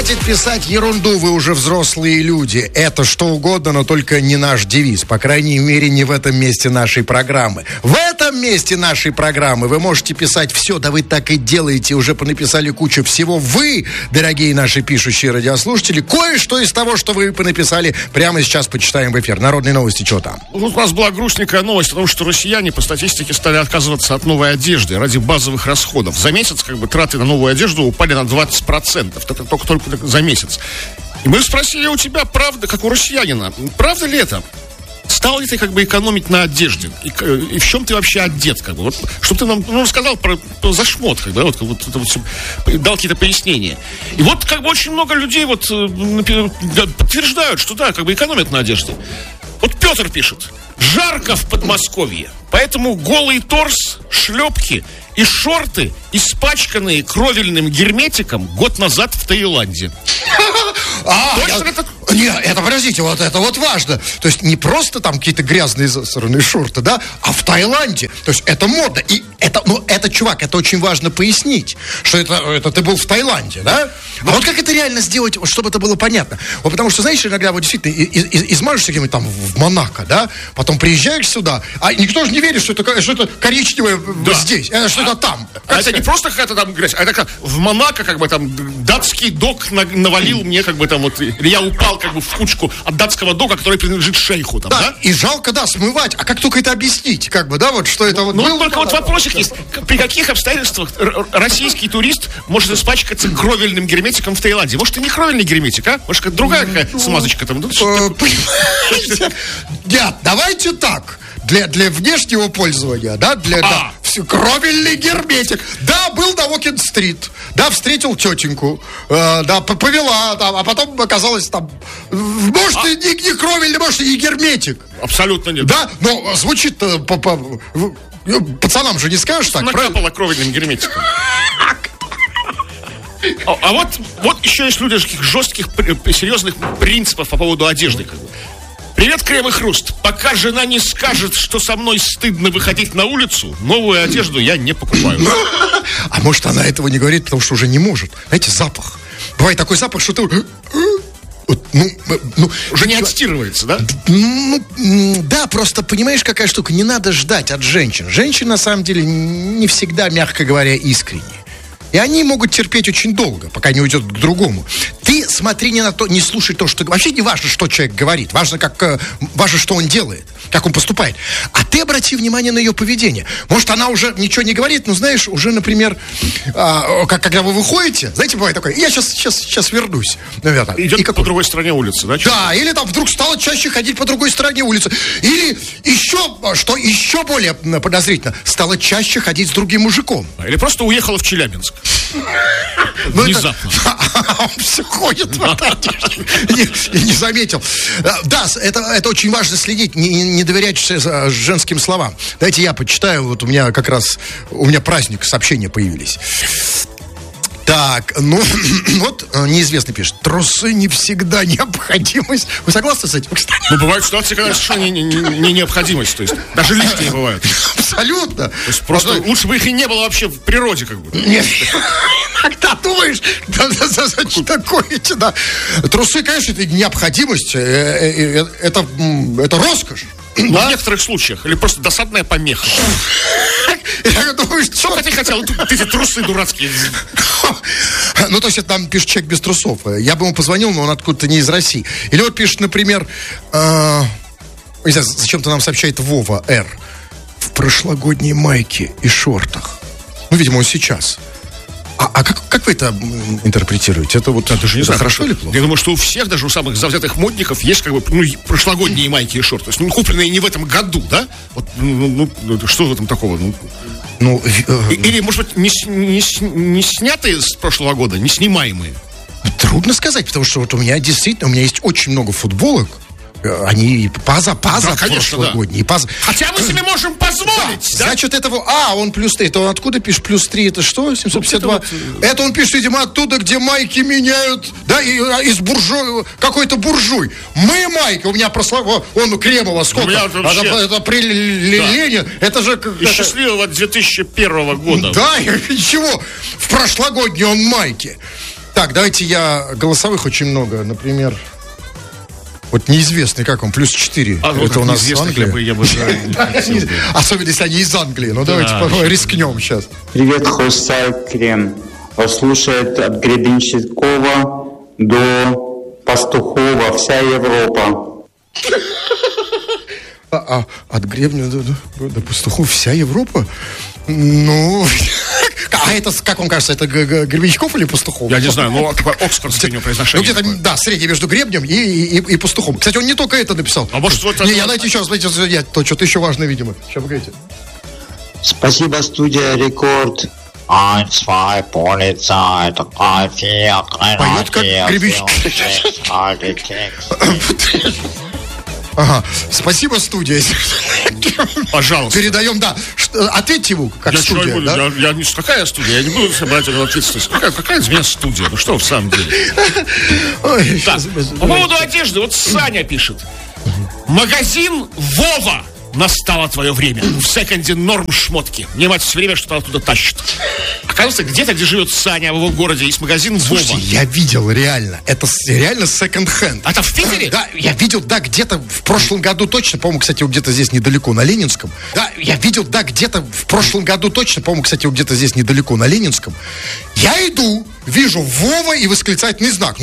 Хватит писать ерунду, вы уже взрослые люди. Это что угодно, но только не наш девиз. По крайней мере, не в этом месте нашей программы. В этом месте нашей программы вы можете писать все, да вы так и делаете. Уже понаписали кучу всего. Вы, дорогие наши пишущие радиослушатели, кое-что из того, что вы понаписали, прямо сейчас почитаем в эфир. Народные новости, что там? У нас была грустненькая новость о том, что россияне по статистике стали отказываться от новой одежды ради базовых расходов. За месяц траты на новую одежду упали на 20%. Это только за месяц. И мы спросили у тебя, правда, как у россиянина, правда ли это? Стал ли ты экономить на одежде? И в чем ты вообще одет? Вот, чтобы ты нам рассказал про за шмот, дал какие-то пояснения. И вот очень много людей подтверждают, что да, экономят на одежде. Вот Петр пишет: жарко в Подмосковье, поэтому голый торс, шлепки и шорты, испачканные кровельным герметиком, год назад в Таиланде. Это, подождите, это важно. То есть не просто там какие-то грязные засранные шорты, да, а в Таиланде. То есть это модно. И это, чувак, это очень важно пояснить, что это ты был в Таиланде, да? А вот как это реально сделать, чтобы это было понятно? Вот потому что, знаешь, иногда действительно измажешься где-нибудь там в Монако, да, потом приезжаешь сюда, а никто же не верит, что это коричневое здесь, что это там. Это не просто какая-то там грязь, а это в Монако там датский дог навалил мне или я упал в кучку от датского дога, который принадлежит шейху там, да? И жалко, смывать. А как только это объяснить? Что это было? Только вопросик есть. При каких обстоятельствах российский турист может испачкаться кровельным герметиком в Таиланде? Может, и не кровельный герметик, а? Может, какая-то другая смазочка там? Понимаете? Нет, давайте так. Для внешнего пользования, да, кровельный герметик. Да, был на Уокинг-стрит, да, встретил тетеньку, да, повела, а потом оказалось там, может, и не кровельный, может, и не герметик. Абсолютно нет. Да, но звучит, пацанам же не скажешь так, накапало кровельным герметиком. А вот еще есть люди таких жестких, серьезных принципов по поводу одежды. Привет, Крем и Хруст. Пока жена не скажет, что со мной стыдно выходить на улицу, новую одежду я не покупаю. А может, она этого не говорит, потому что уже не может. Знаете, запах. Бывает такой запах, что ты... уже не отстирывается, да? Да, просто понимаешь, какая штука. Не надо ждать от женщин. Женщины, на самом деле, не всегда, мягко говоря, искренние. И они могут терпеть очень долго, пока не уйдет к другому. Ты смотри не на то, не слушай то, что... Вообще не важно, что человек говорит. Важно, что он делает, как он поступает. А ты обрати внимание на ее поведение. Может, она уже ничего не говорит, но, знаешь, уже, например, когда вы выходите, знаете, бывает такое: я сейчас вернусь, наверное. Идет по другой стороне улицы, да? Да, или там вдруг стала чаще ходить по другой стороне улицы. Или что еще более подозрительно, стала чаще ходить с другим мужиком. Или просто уехала в Челябинск. Внезапно. Он все ходит в одежде. Не заметил. Да, это очень важно следить, не доверять женским словам. Дайте я почитаю. Вот у меня праздник, сообщения появились. Так, неизвестный пишет: трусы не всегда необходимость. Вы согласны с этим? Бывают ситуации, когда совершенно не необходимость. То есть даже лишние бывают. Абсолютно. То есть просто лучше бы их и не было вообще в природе, Нет. Иногда думаешь, зачем такое, да. Трусы, конечно, это необходимость. Это роскошь. В некоторых случаях. Или просто досадная помеха. Я думаю, что ты хотел? Эти трусы дурацкие. То есть это там пишет человек без трусов. Я бы ему позвонил, но он откуда-то не из России. Или вот пишет, например, не знаю, зачем-то нам сообщает Вова Р. В прошлогодней майке и шортах. Видимо, он сейчас. А как вы это интерпретируете? Это даже не знаю, хорошо или плохо? Я думаю, что у всех, даже у самых завзятых модников, есть прошлогодние майки и шорты. То есть, купленные не в этом году, да? Что в этом такого? Или, может быть, не снятые с прошлого года, не снимаемые? Трудно сказать, потому что у меня есть очень много футболок. Они прошлогодние. Да. Хотя мы себе можем позволить. Да? Значит, он +3. Это он откуда пишет? +3 это что? 752. Это он пишет, видимо, оттуда, где майки меняют. Да, из какой-то буржуй. Мы майки. У меня он Кремова сколько? Это при Лене. Это же... И счастливого 2001 года. Да, и чего? В прошлогодней он майки. Так, давайте голосовых очень много. Например, вот неизвестный, как он, +4. Это у нас Англия. Особенно, если они из Англии. Ну, давайте рискнем сейчас. Привет, Хусай Крем. Слушает от Гребенщикова до Пастухова вся Европа. От Гребня до Пастухов вся Европа? Ну... А это, как вам кажется, это Гребенщиков или Пастухов? Я не знаю, но такое оксфордское у него произношение. Ну, где-то, да, среднее между Гребнем и Пастухом. Кстати, он не только это написал. А может, вот... Не, я найти еще раз, то что-то еще важное, видимо. Сейчас, погодите. Спасибо, студия Рекорд. Поет как Гребенщиков. Ага, спасибо, студия. Пожалуйста. Передаем, да. Ответьте ему, как студия. Какая студия? Я не буду собирать эту ответственность. Какая из меня студия? Ну что в самом деле? Так, по поводу одежды, вот Саня пишет. Магазин Вова. Настало твое время. В секонде норм шмотки. Не мать все время что-то оттуда тащит. Оказывается, где-то, где живет Саня, в его городе, есть магазин Вова. Слушайте, я видел реально. Это реально секонд-хенд. Это в Питере? Да, я видел, да, где-то в прошлом году точно. По-моему, кстати, где-то здесь недалеко, на Ленинском. Да, я видел, да, где-то в прошлом году точно. По-моему, кстати, где-то здесь недалеко, на Ленинском. Я иду, вижу Вова и восклицательный знак.